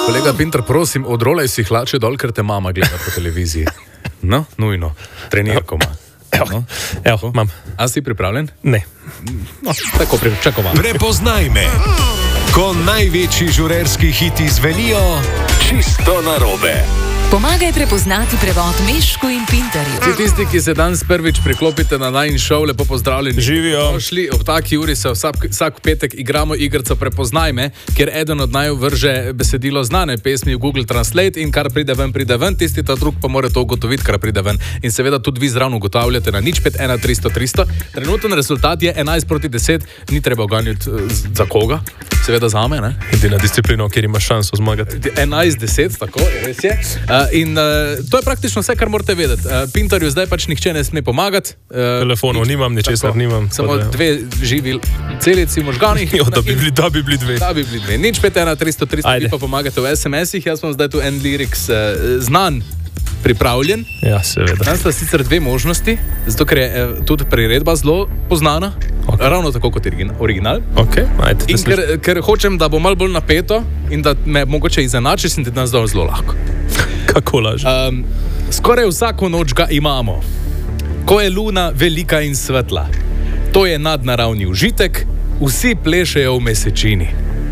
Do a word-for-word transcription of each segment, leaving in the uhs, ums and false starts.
Kolega Pinter, prosim, odrolaj si hlače dol, ker te mama gleda po televiziji. No, nujno. Trenirko ima. Evo, No. evo, imam. A si pripravljen? Ne. No, tako pričakovam. Prepoznaj me. Ko največji žurerski hiti zvenijo, čisto narobe. Pomagaj prepoznati prevod Mešku in Pinterju. Vsi tisti, ki se danes prvič priklopite na najin šov, lepo pozdravljeni. Živijo. Šli, ob taki uri se vsak, vsak petek igramo igrico Prepoznaj me, kjer eden od naju vrže besedilo znane pesmi v Google Translate in kar pride ven, pride ven, tisti ta drug pa mora to ugotoviti, kar pride ven. In seveda tudi vi zraven ugotavljate na nič pet ena tristo tristo. Trenuten rezultat je enajst proti deset, ni treba ganjati za koga, seveda zame, ne? Edina disciplina, kjer imaš šanso zmagati. enajst deset, tako res je. Uh, in uh, to je praktično vse, kar morate vedeti. Uh, Pinterju zdaj pač nihče ne sme pomagati. Uh, Telefonov nimam, ničesar nimam. Samo da, dve živi celici v možganih. jo, da, bi bili, da bi bili dve. Da bi bili dve. Nič pet ena tristo tristo, vi pa pomagate v es em esih. Jaz imam zdaj tu en lyrics uh, znan, pripravljen. Ja, seveda. Tam sta sicer dve možnosti, zato ker je eh, tudi priredba zelo poznana, okay. Ravno tako kot original. Okay, ajde, In ker, ker hočem, da bo malo bolj napeto in da me mogoče izenači, sem ti danes dal zelo lahko. Kako laže? Um, skoraj vsako noč ga imamo, ko je luna velika in svetla. To je nadnaravni užitek, vsi plešejo v mesečini.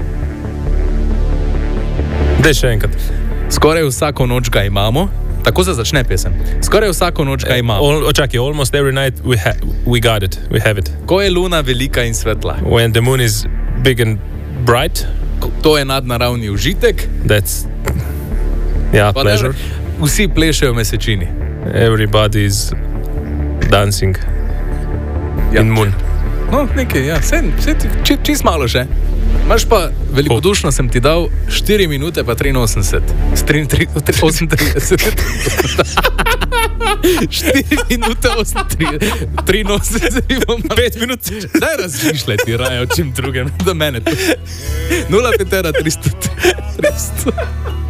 Dej še enkrat. Skoraj vsako noč ga imamo, tako se začne pesem. Skoraj vsako noč ga imamo. All, očakaj, almost every night we, ha we got it, we have it. Ko je luna velika in svetla. When the moon is big and bright, To je nadnaravni užitek. that's, yeah, pleasure. Vsi plešejo v mesečini. Everybody is dancing Ja. in moon. No, nekaj, ja, vse, vse či, čist malo še. Imaš pa, velikodušno sem ti dal štiri minute pa triinosemdeset. S osemintrideset. štiri minute triinosemdeset. Pet minut. Daj razmišljati, raje o čem drugem, da mene tu. nula pet ena tristo tristo.